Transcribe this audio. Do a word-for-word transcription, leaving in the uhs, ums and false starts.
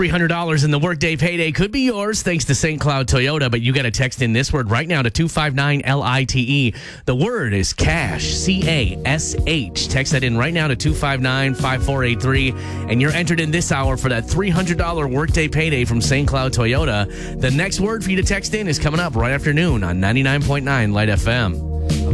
three hundred dollars in the Workday Payday could be yours thanks to Saint Cloud Toyota, but you got to text in this word right now to two five nine L I T E. The word is cash, C A S H. Text that in right now to two five nine five four eight three, and you're entered in this hour for that three hundred dollars Workday Payday from Saint Cloud Toyota. The next word for you to text in is coming up right after noon on ninety-nine point nine Light F M.